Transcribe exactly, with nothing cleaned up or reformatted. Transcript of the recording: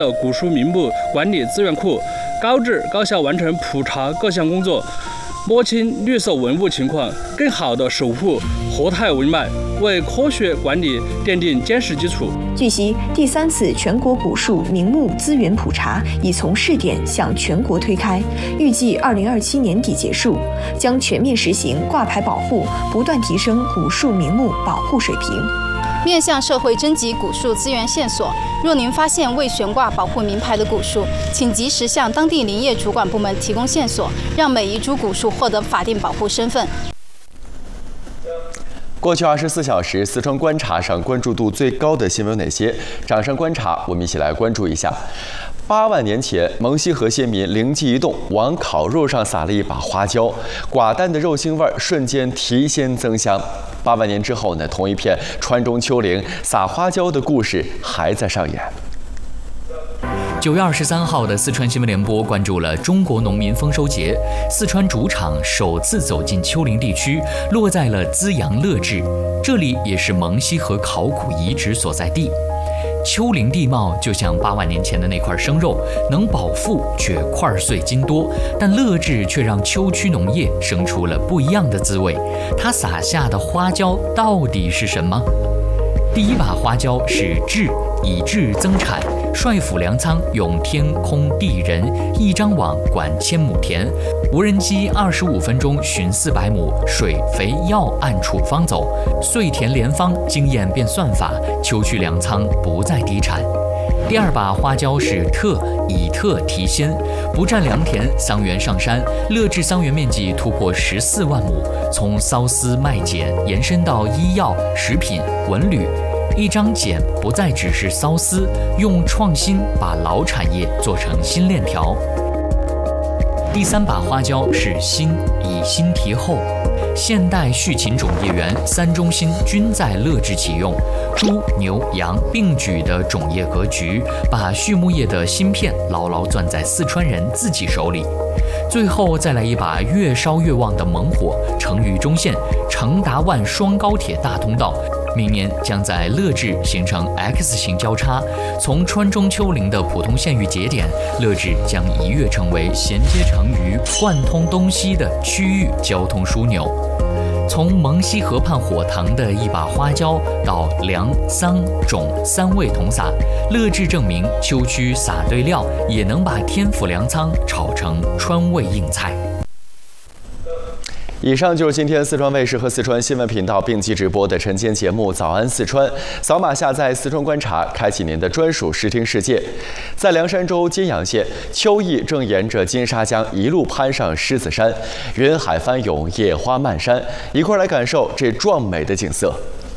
古树名木管理资源库，高质高效完成普查各项工作，摸清绿色文物情况，更好地守护活态文脉，为科学管理奠定坚实基础。 据悉，第三次全国古树名木资源普查已从试点向全国推开，预计二零二七年底结束，将全面实行挂牌保护，不断提升古树名木保护水平。 面向社会征集古树资源线索，若您发现未悬挂保护名牌的古树，请及时向当地林业主管部门提供线索，让每一株古树获得法定保护身份。 过去二十四小时，四川观察上关注度最高的新闻有哪些？掌声观察，我们一起来关注一下。八万年前，蒙西河先民灵机一动，往烤肉上撒了一把花椒，寡淡的肉腥味瞬间提鲜增香。八万年之后呢，同一片川中丘陵，撒花椒的故事还在上演。 九月二十三号的四川新闻联播关注了中国农民丰收节，四川主场首次走进丘陵地区，落在了资阳乐至，这里也是蒙西河考古遗址所在地。丘陵地貌就像八万年前的那块生肉，能饱腹却块碎筋多，但乐至却让丘区农业生出了不一样的滋味。它撒下的花椒到底是什么？第一把花椒是治，以治增产。帅府粮仓用天空地人一张网管千亩田，无人机二十五分钟巡四百亩，水肥药按处方走，遂田联方经验变算法，丘区粮仓不再低产。第二把花椒是特，以特提鲜，不占良田，桑园上山。乐至桑园面积突破十四万亩，从缫丝麦秸延伸到医药、食品、文旅。一张茧不再只是缫丝，用创新把老产业做成新链条。第三把花椒是新，以新提后。现代畜禽种业园三中心均在乐至启用，猪、牛、羊并举的种业格局，把畜牧业的芯片牢牢攥在四川人自己手里。最后再来一把越烧越旺的猛火，成渝中线、成达万双高铁大通道。明年将在乐至形成 X 型交叉，从川中丘陵的普通县域节点，乐至将一跃成为衔接成渝、贯通东西的区域交通枢纽。从蒙西河畔火塘的一把花椒到粮、桑、种三味同撒，乐至证明丘区撒对料也能把天府粮仓炒成川味硬菜。 以上就是今天四川卫视和四川新闻频道并机直播的晨间节目《早安四川》。扫码下载四川观察，开启您的专属视听世界。在凉山州金阳县，秋意正沿着金沙江一路攀上狮子山，云海翻涌，野花漫山，一块来感受这壮美的景色。